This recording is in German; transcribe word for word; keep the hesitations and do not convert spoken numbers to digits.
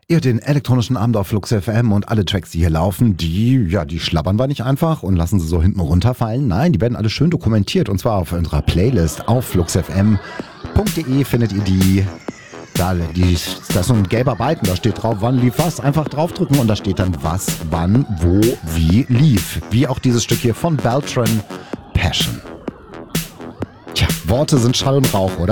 Ihr den elektronischen Abend auf Flux F M und alle Tracks, die hier laufen, die, ja, die schlabbern wir nicht einfach und lassen sie so hinten runterfallen. Nein, die werden alle schön dokumentiert und zwar auf unserer Playlist auf fluxfm punkt de findet ihr die. Da, die, da ist so ein gelber Balken, da steht drauf, wann lief was. Einfach draufdrücken und da steht dann, was, wann, wo, wie lief. Wie auch dieses Stück hier von Beltran, Passion. Tja, Worte sind Schall und Rauch, oder?